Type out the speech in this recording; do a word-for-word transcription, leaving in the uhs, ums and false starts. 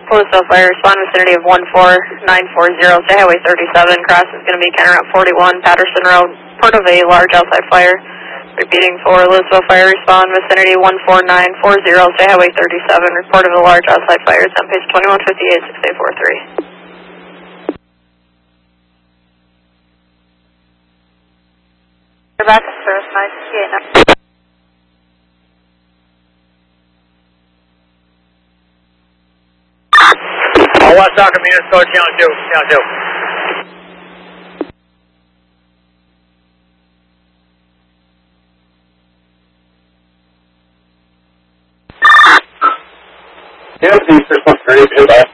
Louisville Fire, respond vicinity of one four nine four zero, say Highway thirty-seven, cross is going to be County Route forty-one, Patterson Road, report of a large outside fire. Repeating for Louisville Fire, respond vicinity one four nine four zero, say Highway thirty-seven, report of a large outside fire, it's on page twenty-one fifty-eight, six eight four three. Back to service nine sixty-eight now. All West Soccer units, go channel two, channel two. Yeah, the first one, ready to go back.